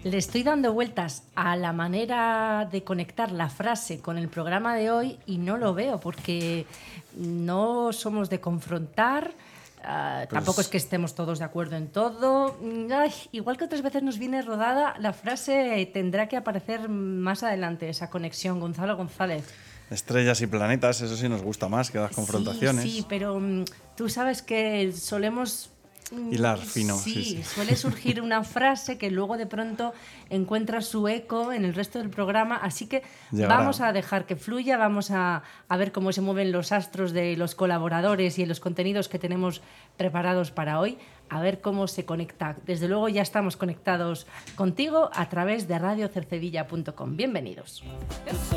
le estoy dando vueltas a la manera de conectar la frase con el programa de hoy y no lo veo porque no somos de confrontar. Tampoco es que estemos todos de acuerdo en todo. Igual que otras veces nos viene rodada, la frase tendrá que aparecer más adelante, esa conexión. Gonzalo González. Estrellas y planetas, eso sí nos gusta más que las confrontaciones. Sí, pero tú sabes que solemos... hilar fino. Sí, suele surgir una frase que luego de pronto encuentra su eco en el resto del programa, así que vamos a dejar que fluya, vamos a ver cómo se mueven los astros de los colaboradores y los contenidos que tenemos preparados para hoy, a ver cómo se conecta. Desde luego ya estamos conectados contigo a través de radiocercedilla.com. Bienvenidos.